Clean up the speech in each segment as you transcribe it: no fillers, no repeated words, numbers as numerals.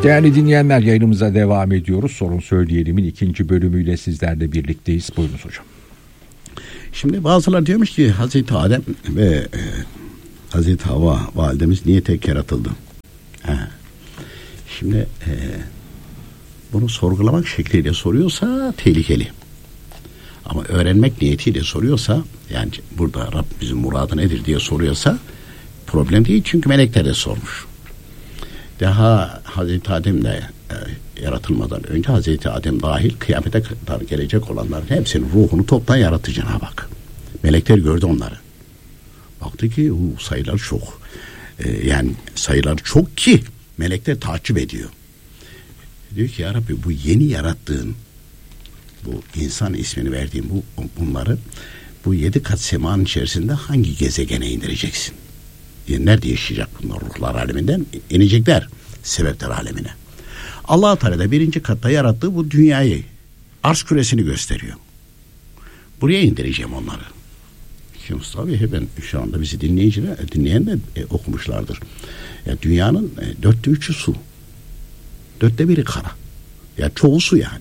Değerli dinleyenler, yayınımıza devam ediyoruz. Sorun Söyleyelim'in 2. bölümüyle sizlerle birlikteyiz. Buyurunuz hocam. Şimdi bazıları diyormuş ki Hazreti Adem ve Hazreti Havva validemiz niye tek yaratıldı? Şimdi bunu sorgulamak şekliyle soruyorsa tehlikeli. Ama öğrenmek niyetiyle soruyorsa, yani burada Rabbimizin muradı nedir diye soruyorsa problem değil, çünkü melekler de sormuş. Daha Hazreti Adem de yaratılmadan önce Hazreti Adem dahil kıyamete kadar gelecek olanların hepsinin ruhunu toptan yarattı Cenab-ı Hak. Melekler gördü onları. Baktı ki sayılar çok. Yani sayılar çok ki melekler takip ediyor. Diyor ki ya Rabbi, bu yeni yarattığın, bu insan ismini verdiğin bunları bu 7 kat semanın içerisinde hangi gezegene indireceksin? Nerede yaşayacak bunlar? Ruhlar aleminden inecekler sebepler alemine. Allah-u Teala da 1. katta yarattığı bu dünyayı, arş küresini gösteriyor. Buraya indireceğim onları. Şimdi tabii ben şu anda bizi dinleyen de okumuşlardır. Ya dünyanın 4'te 3'ü su. 4'te 1'i kara. Ya çoğu su yani.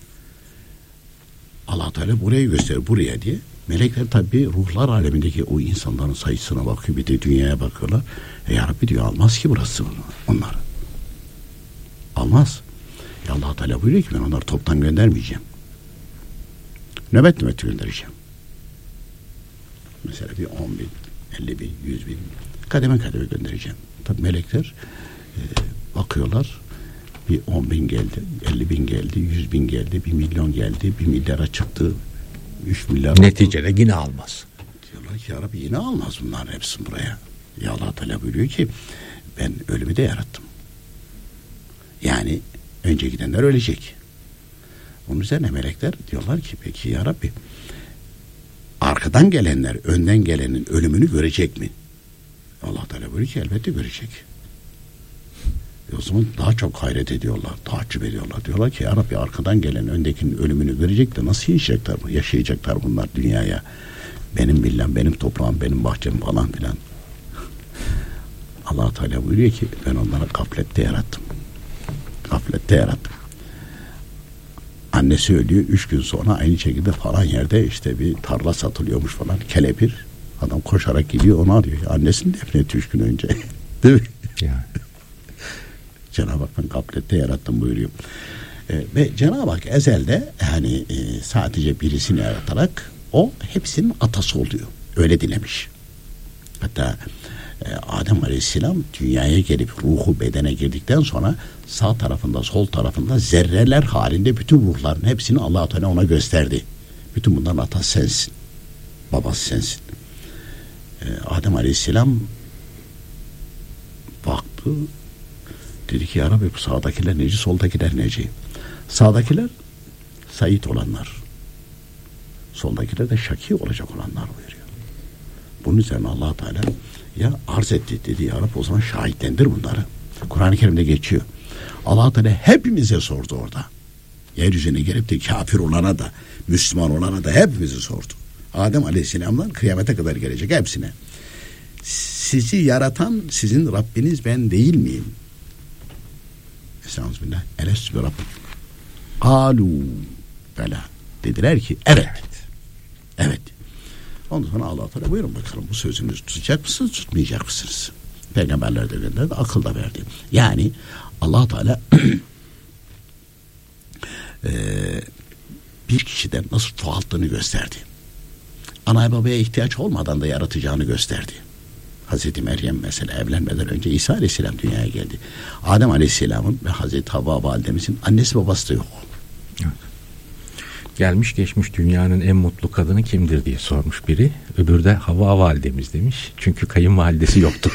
Allah Teala burayı gösteriyor, buraya diye. Melekler tabii ruhlar alemindeki o insanların sayısına bakıyor, bir de dünyaya bakıyorlar. Ya Rabbi diyor, almaz ki burası onları. Almaz. Allah Teala buyuruyor ki ben onları toptan göndermeyeceğim. Nöbet nöbet göndereceğim. Mesela bir 10.000, 50.000, 100.000 kademe kademe göndereceğim. Tabii melekler bakıyorlar. Bir 10.000 geldi, 50.000 geldi, 100.000 geldi, 1 milyon geldi, 1 milyara çıktı, 3 milyar. Neticede yine almaz. Diyorlar ki ya Rabbi yine almaz bunların hepsini buraya. Ya Allah Teala buyuruyor ki ben ölümü de yarattım. Yani önce gidenler ölecek. Onun üzerine melekler diyorlar ki peki ya Rabbi, arkadan gelenler önden gelenin ölümünü görecek mi? Allah Teala buyuruyor ki elbette görecek. O zaman daha çok hayret ediyorlar, takip ediyorlar. Diyorlar ki ya Rabbi, arkadan gelen öndekinin ölümünü görecek de nasıl yaşayacaklar bunlar dünyaya? Benim villam, benim toprağım, benim bahçem falan filan. Allah Teala buyuruyor ki ben onları gaflette yarattım. Gaflette yarattım. Annesi ölüyor, 3 gün sonra aynı şekilde falan yerde işte bir tarla satılıyormuş falan, kelepir. Adam koşarak gidiyor, onu arıyor. Annesini defnetti 3 gün önce. Değil mi? Yani. Cenab-ı Hak ben gaflette yarattım buyuruyor. Ve Cenab-ı Hak ezelde yani sadece birisini yaratarak o hepsinin atası oluyor. Öyle dilemiş. Hatta Adem Aleyhisselam dünyaya gelip ruhu bedene girdikten sonra sağ tarafında sol tarafında zerreler halinde bütün ruhların hepsini Allah-u Teala ona gösterdi. Bütün bunların atası sensin. Babası sensin. Adem Aleyhisselam baktı, dedi ki ya Rabbi, bu sağdakiler neci, soldakiler neci? Sağdakiler Said olanlar, soldakiler de şaki olacak olanlar buyuruyor. Bunun üzerine Allah Teala ya arz etti, dedi ya Rabbi, o zaman şahitlendir bunları. Kur'an-ı Kerim'de geçiyor. Allah Teala hepimize sordu orada. Yeryüzüne gelip de kafir olana da Müslüman olana da hepimizi sordu. Adem Aleyhisselam'dan kıyamete kadar gelecek hepsine. Sizi yaratan sizin Rabbiniz ben değil miyim? Estağfirullah. Elestü bi Rabbim. Kalu bela. Dediler ki evet. Evet. Ondan sonra Allah Teala buyurun bakalım, bu sözünüzü tutacak mısınız, tutmayacak mısınız? Peygamberler de gönderdi, akıl da verdi. Yani Allah Teala bir kişiden nasıl çoğalttığını gösterdi. Ana babaya ihtiyaç olmadan da yaratacağını gösterdi. Hazreti Meryem mesela evlenmeden önce İsa Aleyhisselam dünyaya geldi. Adem Aleyhisselam'ın ve Hazreti Havva validemizin annesi babası da yok. Evet. Gelmiş geçmiş dünyanın en mutlu kadını kimdir diye sormuş biri. Öbürü de Havva validemiz demiş. Çünkü kayınvalidesi yoktu.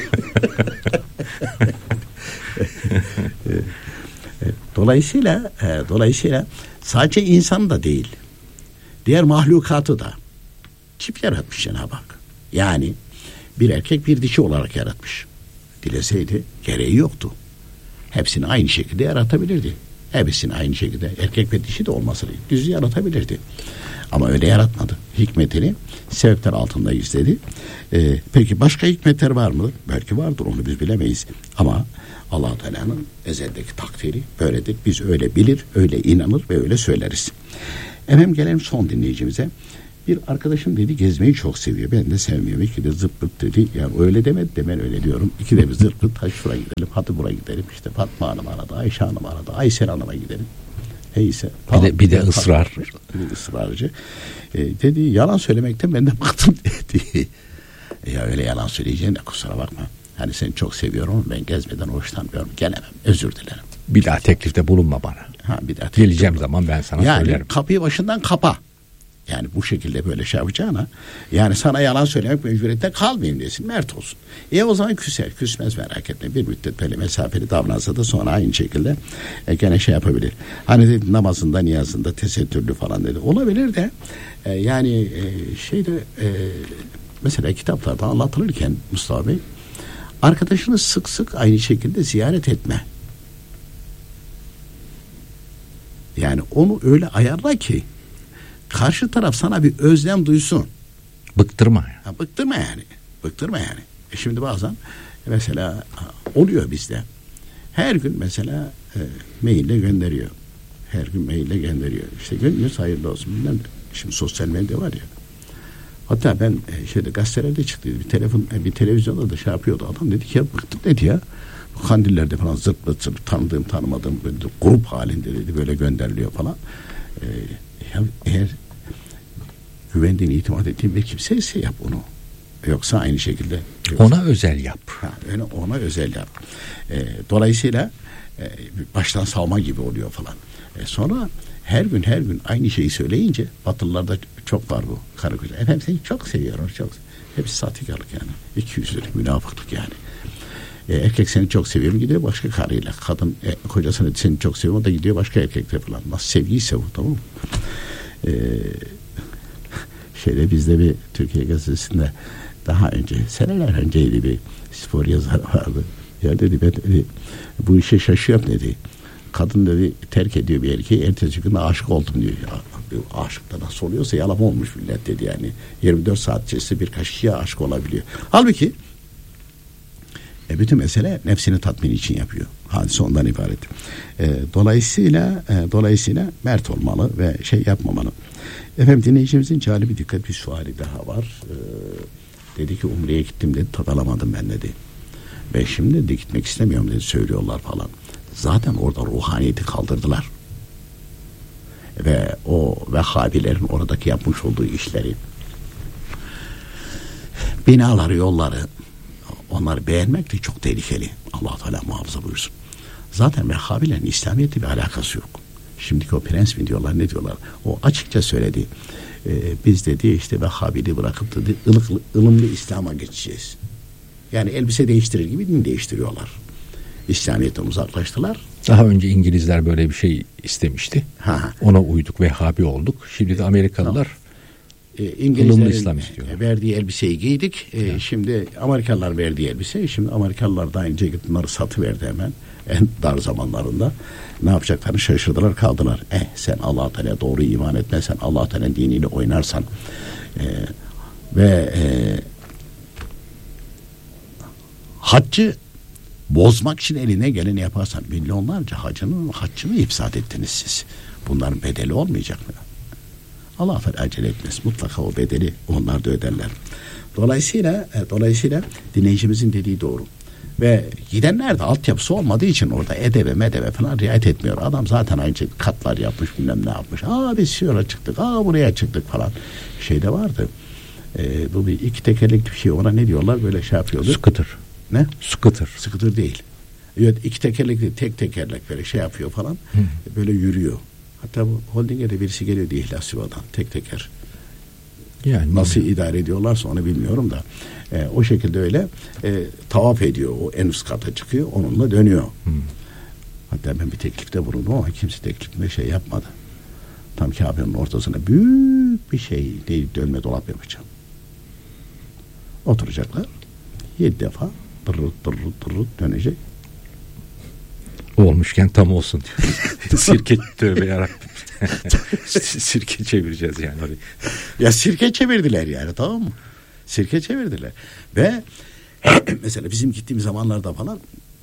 Dolayısıyla sadece insan da değil, diğer mahlukatı da çift yaratmış Cenab-ı Hak. Yani bir erkek bir dişi olarak yaratmış. Dileseydi gereği yoktu. Hepsini aynı şekilde yaratabilirdi. Hepsini aynı şekilde erkek ve dişi de olmasını düz yaratabilirdi. Ama öyle yaratmadı. Hikmetini sebepler altında gizledi. Peki başka hikmetler var mı? Belki vardır, onu biz bilemeyiz. Ama Allah-u Teala'nın ezeldeki takdiri böyledir. Biz öyle bilir, öyle inanır ve öyle söyleriz. Efendim gelelim son dinleyicimize. Bir arkadaşım dedi gezmeyi çok seviyor. Ben de sevmiyorum. İki de zırt pırt dedi. Yani öyle demedi de ben öyle diyorum. İki de bir zırt pırt. Hadi şuraya gidelim. Hadi buraya gidelim. İşte Fatma Hanım aradı. Ayşe Hanım aradı. Aysel Hanım'a gidelim. Neyse. Bir de ısrar. Bir de ısrarcı. Dedi yalan söylemekten ben de bıktım dedi. Ya öyle yalan söyleyeceğine de kusura bakma. Hani seni çok seviyorum ama ben gezmeden hoşlanmıyorum. Gelemem. Özür dilerim. Bir daha teklifte bulunma bana. Bir daha geleceğim zaman ben sana söylerim. Yani kapıyı başından kapa. Yani bu şekilde böyle şey yapacağına, yani sana yalan söylemek mecburiyette kalmayayım desin, mert olsun. O zaman küser, küsmez, merak etme. Bir müddet böyle mesafeli davransa da sonra aynı şekilde gene şey yapabilir. Hani dedi namazında, niyazında tesettürlü falan dedi. Olabilir de mesela kitaplarda anlatılırken Mustafa Bey, arkadaşını sık sık aynı şekilde ziyaret etme. Yani onu öyle ayarla ki karşı taraf sana bir özlem duysun. Bıktırma. Bıktırma yani. Bıktırma yani. Şimdi bazen mesela oluyor bizde. Her gün mesela maille gönderiyor. Her gün maille gönderiyor. İşte gününüz hayırlı olsun. Şimdi sosyal medya var ya. Hatta ben gazetelerde çıktı. Bir televizyonda da şey yapıyordu. Adam dedi ki ya bıktım dedi ya. Bu kandillerde falan zırt zırt tanıdığım tanımadığım böyle grup halinde dedi böyle gönderiliyor falan. Ya eğer güvendiğin, itimat ettiğin bir kimseyse yap onu. Yoksa aynı şekilde ona özel yap. Ona özel yap. Dolayısıyla baştan savma gibi oluyor falan. Sonra her gün aynı şeyi söyleyince Batılılarda çok var bu karı koca. Efendim seni çok seviyorum. Hepsi sahtekarlık yani. 200'lük münafıklık yani. Erkek seni çok seviyorum gidiyor başka karıyla. Kadın kocasını seni çok seviyor, o da gidiyor başka erkekle falan. Nasıl sevgiyse bu, tamam mı? Bizde bir Türkiye Gazetesi'nde daha önce, seneler önceydi, bir spor yazarı vardı. Ya dedi ben dedi, bu işe şaşıyorum dedi. Kadın dedi terk ediyor bir erkeği, ertesi gün aşık oldum diyor. Ya, aşıkta nasıl oluyorsa yalan olmuş millet dedi yani. 24 saat içerisinde birkaç kişiye aşık olabiliyor. Halbuki bütün mesele nefsini tatmin için yapıyor. Hadise ondan ibaret. Dolayısıyla mert olmalı ve şey yapmamalı. Efendim dinleyicimizin cali bir dikkat bir suali daha var. Dedi ki Umre'ye gittim dedi, tad alamadım ben dedi. Ve şimdi de gitmek istemiyorum dedi, söylüyorlar falan. Zaten orada ruhaniyeti kaldırdılar. Ve o Vehhabilerin oradaki yapmış olduğu işleri, binaları, yolları, onları beğenmek de çok tehlikeli. Allah Teala muhafaza buyursun. Zaten Vehhabilerin İslamiyet'le bir alakası yok. Şimdiki o prens mi diyorlar, ne diyorlar? O açıkça söyledi. Biz dedi işte Vehhabiliği bırakıp dedi ılımlı İslam'a geçeceğiz. Yani elbise değiştirir gibi din değiştiriyorlar. İslamiyet'ten uzaklaştılar. Daha önce İngilizler böyle bir şey istemişti. Ona uyduk, Vehhabi olduk. Şimdi de Amerikalılar İngilizlerin verdiği elbiseyi giydik. Şimdi Amerikalılar verdiği elbise. Şimdi Amerikalılar da aynı bunları satıverdi hemen. En dar zamanlarında. Ne yapacaklarını şaşırdılar, kaldılar. Sen Allah-u Teala doğru iman etmezsen, Allah-u Teala diniyle oynarsan ve haccı bozmak için eline geleni yaparsan milyonlarca haccını ifsad ettiniz siz. Bunların bedeli olmayacak mı? Allah acele etmez. Mutlaka o bedeli onlar da öderler. Dolayısıyla dinleyicimizin dediği doğru. Ve gidenler de altyapısı olmadığı için orada edebe medebe falan riayet etmiyor. Adam zaten aynı şey katlar yapmış, bilmem ne yapmış. Biz şuraya çıktık, buraya çıktık falan. Şeyde vardı. Bu bir iki tekerlekli bir şey. Ona ne diyorlar? Böyle şey yapıyordu. Scooter. Ne? Scooter. Scooter değil. Evet, iki tekerlekli, tek tekerlek böyle şey yapıyor falan. Böyle yürüyor. Hatta bu holdinge de birisi geliyor diye İhlas Yuva'dan. Tek teker. Yani nasıl idare ediyorlarsa onu bilmiyorum da. O şekilde öyle tavaf ediyor. O en üst kata çıkıyor. Onunla dönüyor. Hatta ben bir teklifte bulundum ama kimse teklifinde şey yapmadı. Tam Kabe'nin ortasına büyük bir şey değil, dönme dolap yapacağım. Oturacaklar. 7 defa dırırt dönecek. Olmuşken tam olsun diyor. Sirke, tövbe yarabbim. Sirke çevireceğiz yani orayı. Ya sirke çevirdiler yani, tamam mı? Sirke çevirdiler. Ve mesela bizim gittiğimiz zamanlarda falan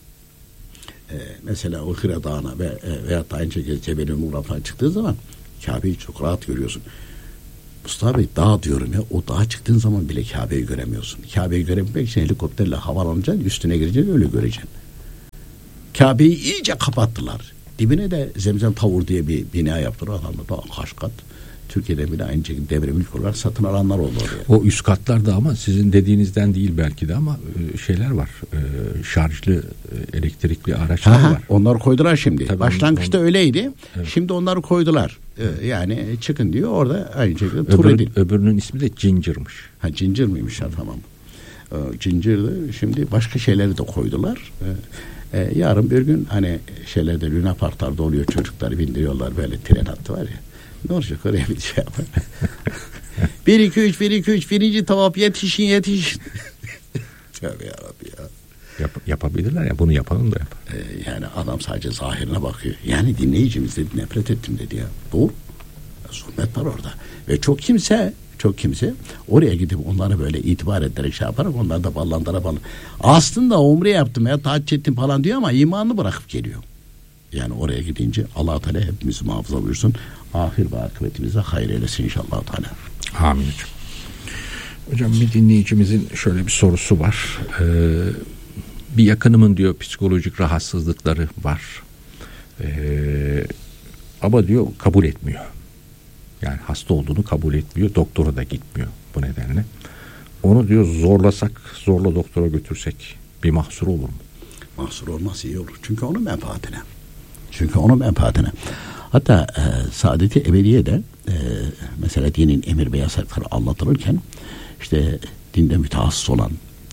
mesela o Hira Dağı'na veyahut da aynı şekilde Cebel-i Nur'a falan çıktığı zaman Kabe'yi çok rahat görüyorsun. Mustafa Bey, dağ diyorum ya, o dağa çıktığın zaman bile Kabe'yi göremiyorsun. Kabe'yi görebilmek için helikopterle havalanacaksın, üstüne gireceksin, öyle göreceksin. Kabe'yi iyice kapattılar. Dibine de Zemzem Tavur diye bir bina yaptılar. Adamda kaç kat. Türkiye'de bile aynı şekilde devre mülk olarak satın alanlar oldu oraya. O üst katlarda ama sizin dediğinizden değil belki de ama şeyler var. Şarjlı elektrikli araçlar var. Onları koydular şimdi. Tabii başlangıçta öyleydi. Evet. Şimdi onları koydular. Yani çıkın diyor orada aynı şekilde tur edin. Öbürünün ismi de Ginger'mış. Ha, Ginger mıymış? Ha, tamam. Ginger'dı. Şimdi başka şeyleri de koydular. Yarın bir gün hani şeylerde Luna Park'larda oluyor, çocukları bindiriyorlar, böyle tren hattı var ya. Ne olacak oraya bir şey yapar. 1 2 3 1 2 3 birinci tavaf yetişin. Tövbe yarabbim ya. Yapabilirler ya, bunu yapalım da yapar. Yani adam sadece zahirine bakıyor. Yani dinleyicimiz dedi, nefret ettim dedi ya. Doğru. Zulmet var orada. Ve çok kimse oraya gidip onlara böyle itibar ederek şey yaparak onları da ballandıra. Aslında umre yaptım ya, tahaccüd ettim falan diyor ama imanını bırakıp geliyor. Yani oraya gidince Allah Teala hepimizi muhafaza buyursun. Ahir ve akıbetimize hayır eylesin inşallah Teala. Amin hocam. Hocam bir dinleyicimizin şöyle bir sorusu var. Bir yakınımın diyor psikolojik rahatsızlıkları var. Ama diyor kabul etmiyor. Yani hasta olduğunu kabul etmiyor. Doktora da gitmiyor bu nedenle. Onu diyor zorla doktora götürsek bir mahsur olur mu? Mahsur olmaz, iyi olur. Çünkü onun menfaatine. Hatta Saadet-i Ebediye'de mesela dinin emir ve yasakları anlatılırken işte dinde mütehassıs olan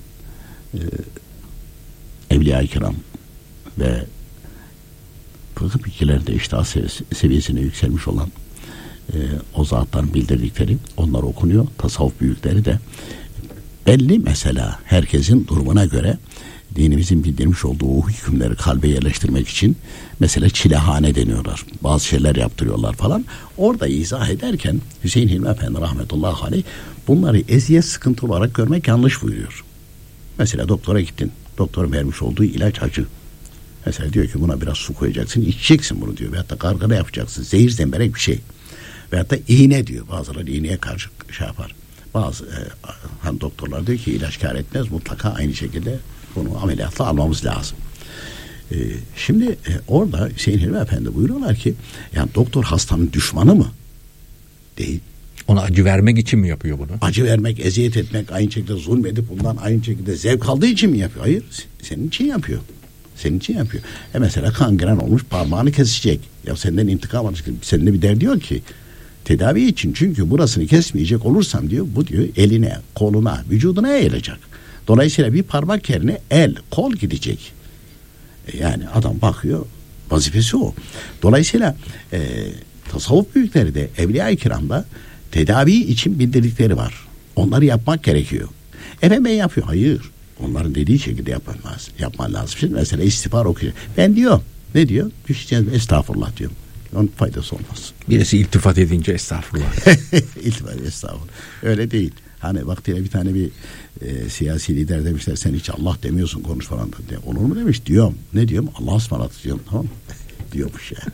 Evliya-i Kiram ve fıkıh bilgilerinde iştah seviyesine yükselmiş olan o zatların bildirdikleri onlar okunuyor. Tasavvuf büyükleri de belli mesela herkesin durumuna göre dinimizin bildirmiş olduğu hükümleri kalbe yerleştirmek için mesela çilehane deniyorlar. Bazı şeyler yaptırıyorlar falan. Orada izah ederken Hüseyin Hilmi Efendi rahmetullahi aleyh bunları eziyet sıkıntı olarak görmek yanlış buyuruyor. Mesela doktora gittin. Doktorun vermiş olduğu ilaç acı. Mesela diyor ki buna biraz su koyacaksın, içeceksin bunu diyor. Veyahut da gargara yapacaksın. Zehir zemberek bir şey. Veyahut da iğne diyor. Bazıları iğneye karşı şey yapar. Bazı hani doktorlar diyor ki ilaç kâr etmez. Mutlaka aynı şekilde bunu ameliyatla almamız lazım. Şimdi orada Hüseyin Hilmi Efendi buyuruyorlar ki yani doktor hastanın düşmanı mı? Değil. Ona acı vermek için mi yapıyor bunu? Acı vermek, eziyet etmek, aynı şekilde zulmedip bundan aynı şekilde zevk aldığı için mi yapıyor? Hayır. Senin için yapıyor. Mesela kangren olmuş, parmağını kesecek. Ya senden intikam alacak. Seninle bir derdi yok ki. Tedavi için, çünkü burasını kesmeyecek olursam diyor, bu diyor eline, koluna, vücuduna yayılacak. Dolayısıyla bir parmak yerine el, kol gidecek. Yani adam bakıyor, vazifesi o. Dolayısıyla tasavvuf büyükleri de Evliya-i Kiram'da tedavi için bildirdikleri var. Onları yapmak gerekiyor. Ben yapıyor. Hayır. Onların dediği şekilde yapman lazım. Şimdi mesela istiğfar okuyor. Ben diyor, ne diyor? Düşeceğiz, estağfurullah diyorum. Onun faydası olmaz. Birisi iltifat edince estağfurullah. Estağfurullah. Öyle değil. Hani vaktiyle bir tane bir siyasi lider demişler, sen hiç Allah demiyorsun, konuş falan da. Olur mu demiş, diyorum. Ne diyorum? Allah'a ısmarladık diyorum, tamam mı? Diyormuş yani.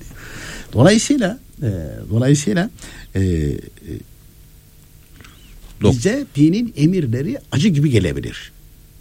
Dolayısıyla bize dinin emirleri acı gibi gelebilir.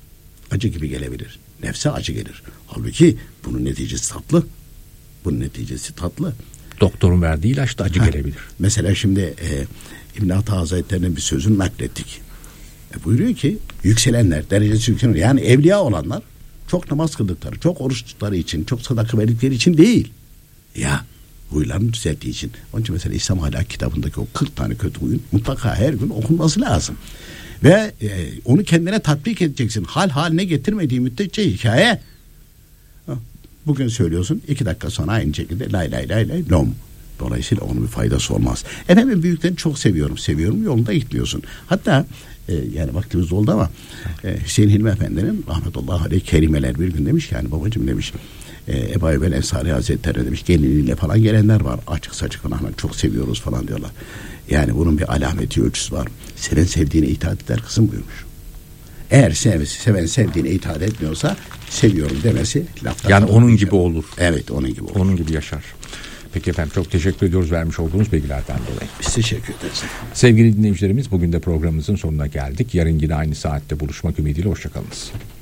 Nefse acı gelir. Halbuki bunun neticesi tatlı. Doktorun verdiği ilaç da acı gelebilir. Mesela şimdi İbn Ata Hazretleri'nin bir sözünü naklettik. Buyuruyor ki yükselenler, derecesi yükselenler, yani evliya olanlar çok namaz kıldıkları, çok oruç tuttukları için, çok sadaka verdikleri için değil. Ya huylarını düzelttiği için. Onun için mesela İslam Ahlak kitabındaki o 40 tane kötü huyun mutlaka her gün okunması lazım. Ve onu kendine tatbik edeceksin. Hal haline getirmediği müddetçe hikaye. Bugün söylüyorsun, 2 dakika sonra aynı şekilde lay lay lom. Dolayısıyla onun bir faydası olmaz. Efendim büyüklerini çok seviyorum yolunda gitmiyorsun. Hatta yani vaktimiz oldu ama Hüseyin Hilmi Efendi'nin rahmetullahi aleyh kerimeler bir gün demiş ki yani babacığım demiş Ebu Ayyub el Ensari Hazretleri demiş geliniyle falan gelenler var. Açık saçık falan çok seviyoruz falan diyorlar. Yani bunun bir alameti ölçüsü var. Senin sevdiğine itaat eder kızım buyurmuş. Eğer seven sevdiğine itaat etmiyorsa seviyorum demesi laftan. Yani onun gibi olur. Evet onun gibi olur. Onun gibi yaşar. Peki efendim çok teşekkür ediyoruz vermiş olduğunuz bilgilerden dolayı. Biz teşekkür ederiz. Sevgili dinleyicilerimiz bugün de programımızın sonuna geldik. Yarın yine aynı saatte buluşmak ümidiyle hoşçakalınız.